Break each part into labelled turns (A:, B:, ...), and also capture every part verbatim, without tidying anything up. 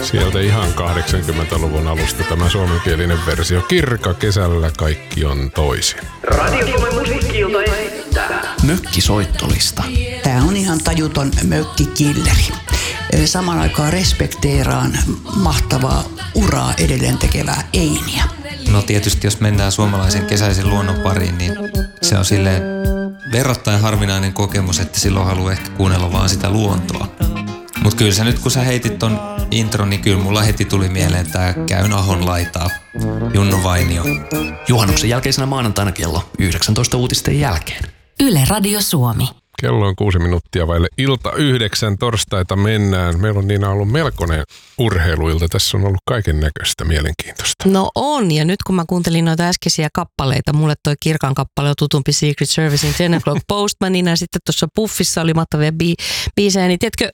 A: Sieltä ihan kahdeksankymmentäluvun alusta tämä suomenkielinen versio. Kirka kesällä kaikki on toisin.
B: Radio Suomen musiikki-ilta esittää
C: Mökkisoittolista.
D: Tämä on ihan tajuton mökkikilleri. Samaan aikaan respekteeraan mahtavaa uraa edelleen tekevää Einiä.
E: No tietysti jos mennään suomalaisen kesäisen luonnon pariin, niin se on silleen verrattain harvinainen kokemus, että silloin haluaa ehkä kuunnella vaan sitä luontoa. Mutta kyllä sä nyt kun sä heitit ton intron, niin kyllä mulla heti tuli mieleen tää Käyn Ahon laitaa, Junnu Vainio.
C: Juhannuksen jälkeisenä maanantaina kello yhdeksäntoista uutisten jälkeen.
F: Yle Radio Suomi.
A: Kello on kuusi minuuttia vaille ilta yhdeksän, torstaita mennään. Meillä on niin ollut melkoinen urheiluilta. Tässä on ollut kaiken näköistä mielenkiintoista.
F: No on, ja nyt kun mä kuuntelin noita äskeisiä kappaleita, mulle toi Kirkan kappale on tutumpi Secret Servicein ten o'clock Postmanina, ja sitten tuossa Puffissa oli mahtavia bi- biisejä, niin tiedätkö,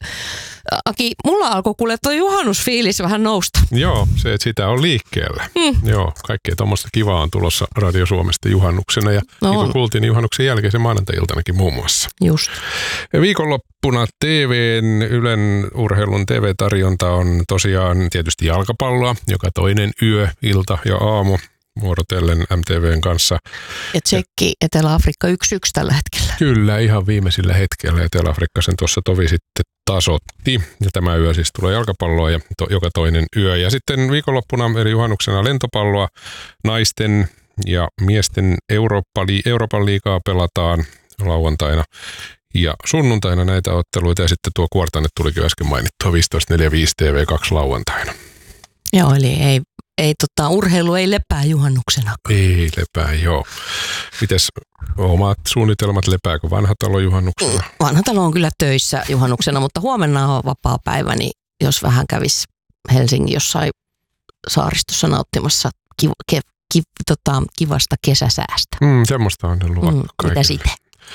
F: Aki, mulla alkoi kuule toi juhannusfiilis vähän nousta.
A: Joo, se, että sitä on liikkeellä.
F: Mm.
A: Joo, kaikkea tuommoista kivaa on tulossa Radio Suomesta juhannuksena, ja
F: no
A: niin kuin kuultiin, niin juhannuksen jälkeisen maanantai-iltanakin muun muassa.
F: Just.
A: Viikonloppuna T V:n, Ylen urheilun T V-tarjonta on tosiaan tietysti jalkapalloa, joka toinen yö, ilta ja aamu vuorotellen M T V:n kanssa.
F: Ja Tsekki, Etelä-Afrikka yksi yksi tällä hetkellä.
A: Kyllä, ihan viimeisillä hetkellä Etelä-Afrikka sen tuossa tovi sitten tasotti. Ja tämä yö siis tulee jalkapalloa ja to, joka toinen yö. Ja sitten viikonloppuna eli juhannuksena lentopalloa, naisten ja miesten Eurooppa, Euroopan liigaa pelataan lauantaina ja sunnuntaina näitä otteluita, ja sitten tuo kuortanne tulikin äsken mainittua viisitoista neljäkymmentäviisi T V kaksi lauantaina.
F: Joo, eli ei, ei tota, urheilu ei lepää juhannuksena.
A: Ei lepää, joo. Mites omat suunnitelmat, lepääkö vanha talo juhannuksena?
F: Vanha talo on kyllä töissä juhannuksena, mutta huomenna on vapaa päivä, niin jos vähän kävisi Helsingin jossain saaristossa nauttimassa kiv, kiv, kiv, tota, kivasta kesäsäästä.
A: Mm, semmoista on ne luvattu
F: mm,
A: kaikille.
F: Mitä sitten?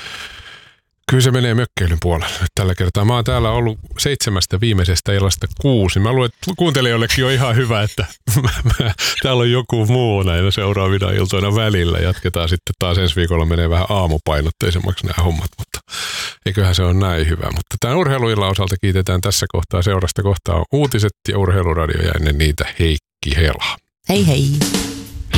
A: Kyllä se menee mökkeilyn puolelle nyt tällä kertaa. Mä oon täällä ollut seitsemästä viimeisestä illasta kuusi. Mä luulen, että kuuntelijoillekin on ihan hyvä, että täällä on joku muu näillä seuraavina iltoina välillä. Jatketaan sitten taas ensi viikolla, menee vähän aamupainotteisemmaksi nämä hommat, mutta eiköhän se ole näin hyvä. Mutta tämän urheiluillan osalta kiitetään tässä kohtaa. Seurasta kohtaa on uutiset ja urheiluradio ja ennen niitä Heikki Hela.
F: Hei hei!